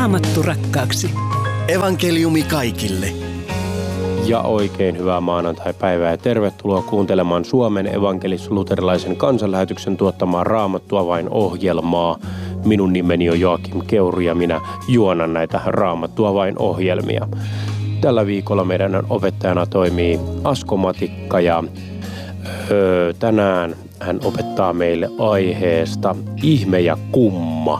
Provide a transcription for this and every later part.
Raamattu rakkaaksi. Evankeliumi kaikille. Ja oikein hyvää maanantai-päivää ja tervetuloa kuuntelemaan Suomen evankelis-luterilaisen kansanlähetyksen tuottamaa Raamattua vain -ohjelmaa. Minun nimeni on Joakim Keuru ja minä juonan näitä Raamattua vain -ohjelmia. Tällä viikolla meidän opettajana toimii Asko Matikka ja tänään hän opettaa meille aiheesta ihme ja kumma.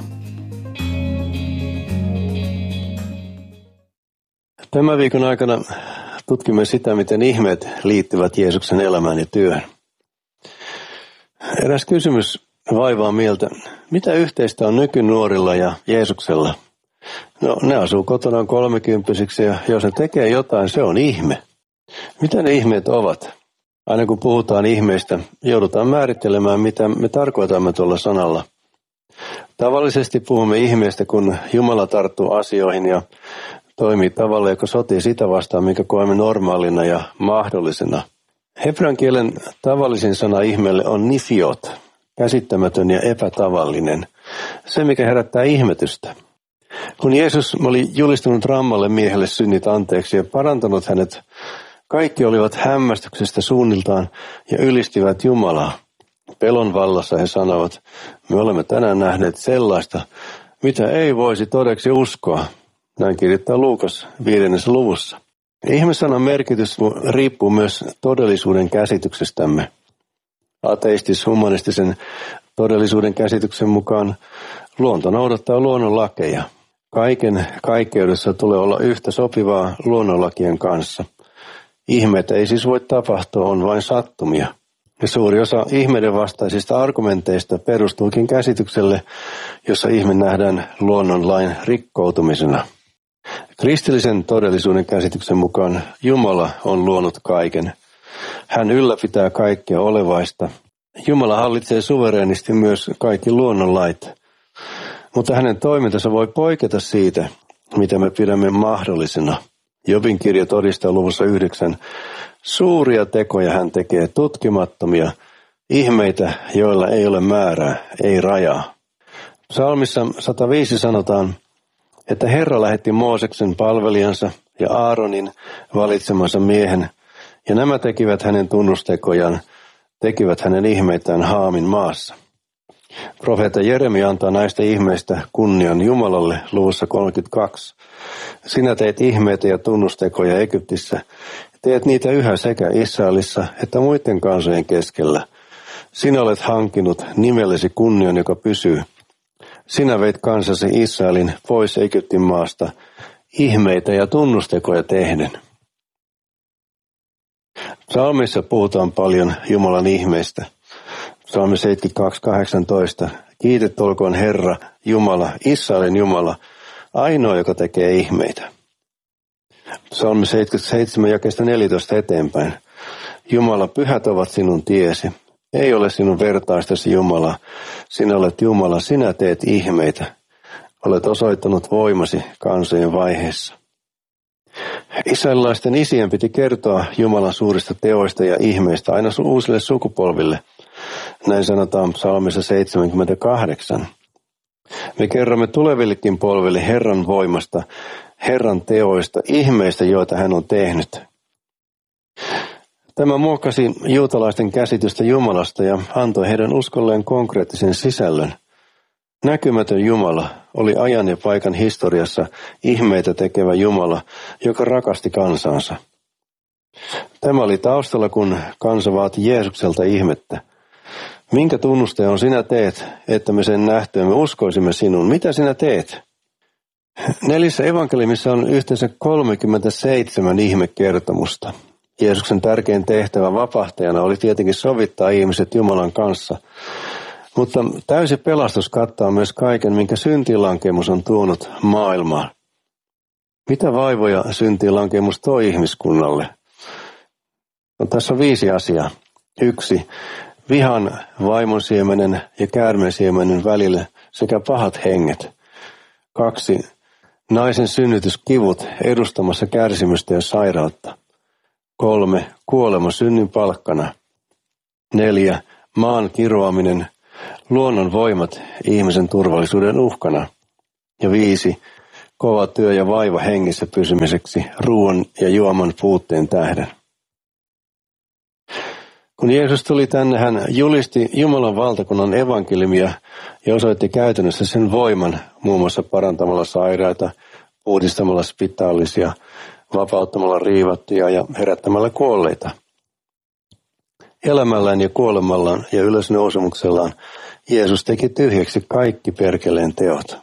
Tämän viikon aikana tutkimme sitä, miten ihmeet liittyvät Jeesuksen elämään ja työhön. Eräs kysymys vaivaa mieltä. Mitä yhteistä on nykynuorilla ja Jeesuksella? No, ne asuu kotonaan 30-vuotiaiksi ja jos ne tekee jotain, se on ihme. Mitä ne ihmeet ovat? Aina kun puhutaan ihmeistä, joudutaan määrittelemään, mitä me tarkoitamme tuolla sanalla. Tavallisesti puhumme ihmeistä, kun Jumala tarttuu asioihin ja toimii tavalla, joka sotii sitä vastaan, minkä koemme normaalina ja mahdollisena. Hebrean kielen tavallisin sana ihmeelle on nifiot, käsittämätön ja epätavallinen, se mikä herättää ihmetystä. Kun Jeesus oli julistanut rammalle miehelle synnit anteeksi ja parantanut hänet, kaikki olivat hämmästyksestä suunniltaan ja ylistivät Jumalaa. Pelon vallassa he sanovat, me olemme tänään nähneet sellaista, mitä ei voisi todeksi uskoa. Näin kirjoittaa Luukas 5. luvussa. Ihmesanan merkitys riippuu myös todellisuuden käsityksestämme. Ateistis-humanistisen todellisuuden käsityksen mukaan luonto noudattaa luonnonlakeja. Kaiken kaikkeudessa tulee olla yhtä sopivaa luonnonlakien kanssa. Ihmeet ei siis voi tapahtua, on vain sattumia. Ja suuri osa ihmeiden vastaisista argumenteista perustuukin käsitykselle, jossa ihme nähdään luonnonlain rikkoutumisena. Kristillisen todellisuuden käsityksen mukaan Jumala on luonut kaiken. Hän ylläpitää kaikkea olevaista. Jumala hallitsee suvereenisti myös kaikki luonnonlait. Mutta hänen toimintansa voi poiketa siitä, mitä me pidämme mahdollisena. Jobin kirja todistaa luvussa 9. Suuria tekoja hän tekee, tutkimattomia, ihmeitä, joilla ei ole määrää, ei rajaa. Psalmissa 105 sanotaan, että Herra lähetti Mooseksen palvelijansa ja Aaronin valitsemansa miehen, ja nämä tekivät hänen tunnustekojaan, tekivät hänen ihmeitään Haamin maassa. Profeetta Jeremia antaa näistä ihmeistä kunnian Jumalalle luvussa 32. Sinä teet ihmeitä ja tunnustekoja Egyptissä, teet niitä yhä sekä Israelissa että muiden kansojen keskellä. Sinä olet hankinut nimellesi kunnian, joka pysyy. Sinä veit kansasi Israelin pois Egyptin maasta, ihmeitä ja tunnustekoja tehden. Psalmissa puhutaan paljon Jumalan ihmeistä. Psalmi 72:18. Kiitetty olkoon Herra, Jumala, Israelin Jumala, ainoa, joka tekee ihmeitä. Psalmi 77 jakeesta 14 eteenpäin. Jumala, pyhät ovat sinun tiesi. Ei ole sinun vertaistasi Jumala. Sinä olet Jumala, sinä teet ihmeitä. Olet osoittanut voimasi kansojen vaiheessa. Israelilaisten isien piti kertoa Jumalan suurista teoista ja ihmeistä aina uusille sukupolville. Näin sanotaan psalmissa 78. Me kerromme tulevillekin polville Herran voimasta, Herran teoista, ihmeistä, joita hän on tehnyt. Tämä muokkasi juutalaisten käsitystä Jumalasta ja antoi heidän uskolleen konkreettisen sisällön. Näkymätön Jumala oli ajan ja paikan historiassa ihmeitä tekevä Jumala, joka rakasti kansansa. Tämä oli taustalla, kun kansa vaati Jeesukselta ihmettä. Minkä tunnusteen sinä teet, että me sen nähtyämme uskoisimme sinun? Mitä sinä teet? 4 evankeliumissa on yhteensä 37 ihmekertomusta. Jeesuksen tärkein tehtävä vapahtajana oli tietenkin sovittaa ihmiset Jumalan kanssa. Mutta täysi pelastus kattaa myös kaiken, minkä syntiinlankemus on tuonut maailmaan. Mitä vaivoja syntiinlankemus toi ihmiskunnalle? No, tässä on 5 asiaa. 1. Vihan, vaimonsiemenen ja käärmeensiemenen välille sekä pahat henget. 2. Naisen synnytyskivut edustamassa kärsimystä ja sairautta. 3. Kuolema synnin palkkana. 4. Maan kiroaminen, luonnon voimat ihmisen turvallisuuden uhkana. Ja 5. kova työ ja vaiva hengissä pysymiseksi ruoan ja juoman puutteen tähden. Kun Jeesus tuli tänne, hän julisti Jumalan valtakunnan evankeliumia ja osoitti käytännössä sen voiman, muun muassa parantamalla sairaita, uudistamalla spitaalisia, vapauttamalla riivattuja ja herättämällä kuolleita. Elämällään ja kuolemallaan ja ylösnousemuksellaan Jeesus teki tyhjäksi kaikki perkeleen teot.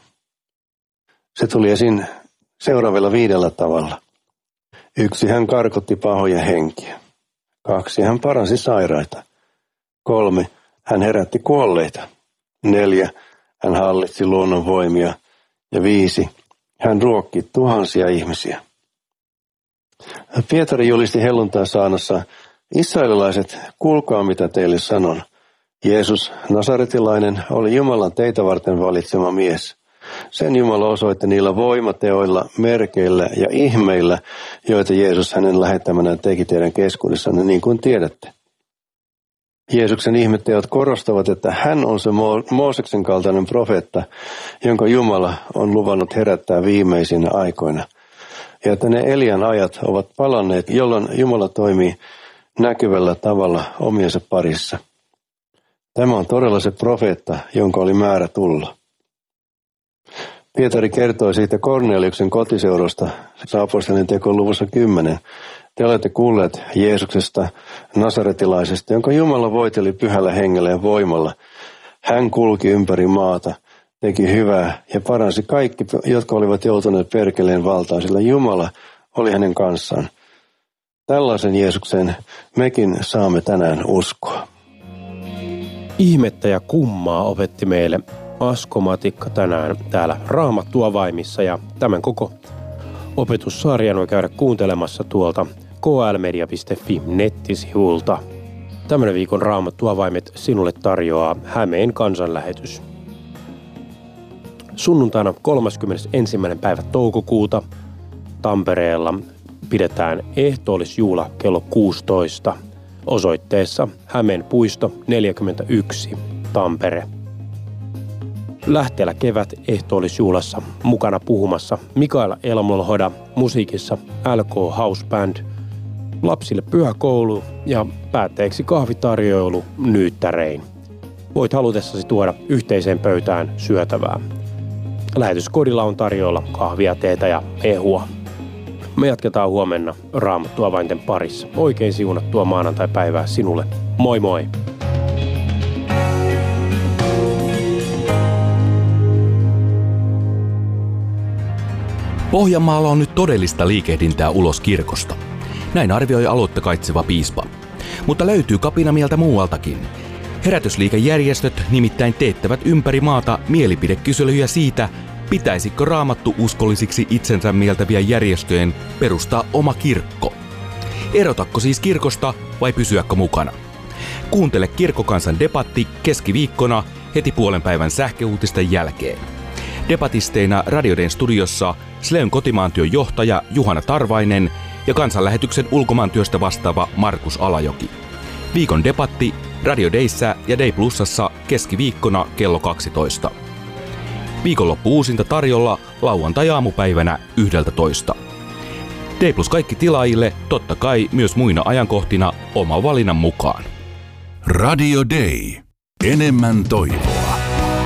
Se tuli esiin seuraavilla 5 tavalla. 1. Hän karkotti pahoja henkiä. 2. Hän paransi sairaita. 3. Hän herätti kuolleita. 4. Hän hallitsi luonnon voimia. Ja 5. Hän ruokki tuhansia ihmisiä. Pietari julisti helluntaisaarnassa: Israelilaiset, kuulkaa mitä teille sanon. Jeesus, nasaretilainen, oli Jumalan teitä varten valitsema mies. Sen Jumala osoitti niillä voimateoilla, merkeillä ja ihmeillä, joita Jeesus hänen lähettämänään teki teidän keskuudessanne, niin kuin tiedätte. Jeesuksen ihmeteot korostavat, että hän on se Mooseksen kaltainen profeetta, jonka Jumala on luvannut herättää viimeisinä aikoina. Ja että ne Elian ajat ovat palanneet, jolloin Jumala toimii näkyvällä tavalla omiensa parissa. Tämä on todella se profeetta, jonka oli määrä tulla. Pietari kertoi siitä Korneliuksen kotiseudusta, apostolien tekojen luvussa 10. Te olette kuulleet Jeesuksesta, nasaretilaisesta, jonka Jumala voiteli pyhällä hengellä ja voimalla. Hän kulki ympäri maata, teki hyvää ja paransi kaikki, jotka olivat joutuneet perkeleen valtaan, sillä Jumala oli hänen kanssaan. Tällaisen Jeesukseen mekin saamme tänään uskoa. Ihmettä ja kummaa opetti meille Asko Matikka tänään täällä Raamattua vaimissa, ja tämän koko opetussarjan voi käydä kuuntelemassa tuolta klmedia.fi nettisivulta. Tämän viikon Raamattua vaimet sinulle tarjoaa Hämeen kansanlähetys. Sunnuntaina 31. päivä toukokuuta Tampereella pidetään ehtoollisjuhla kello 16 osoitteessa Hämeen puisto 41 Tampere. Lähteellä ehtoollisjuhlassa mukana puhumassa Mikaela Elmolhoda, musiikissa LK House Band, lapsille pyhäkoulu ja päätteeksi kahvitarjoilu nyyttärein. Voit halutessasi tuoda yhteiseen pöytään syötävää. Lähetyskodilla on tarjolla kahvia, teetä ja ehua. Me jatketaan huomenna Raamattua vainten parissa. Oikein siunattua maanantai-päivää sinulle. Moi moi! Pohjanmaalla on nyt todellista liikehdintää ulos kirkosta. Näin arvioi aluetta kaitseva piispa. Mutta löytyy kapinamieltä muualtakin. Herätysliikejärjestöt nimittäin teettävät ympäri maata mielipidekyselyjä siitä, pitäisikö Raamattu uskollisiksi itsensä mieltäviä järjestöjen perustaa oma kirkko. Erotakko siis kirkosta vai pysyäkö mukana? Kuuntele Kirkkokansan debatti keskiviikkona heti puolen päivän sähköuutisten jälkeen. Debatisteina Radio Dayn studiossa Sleyn kotimaantyön johtaja Juhana Tarvainen ja kansanlähetyksen ulkomaantyöstä vastaava Markus Alajoki. Viikon debatti Radio Dayssä ja Day Plusassa keskiviikkona kello 12. Viikonloppu uusinta tarjolla lauantai-aamupäivänä 11. Day Plus kaikki tilaajille, totta kai myös muina ajankohtina oma valinnan mukaan. Radio Day. Enemmän toivoa.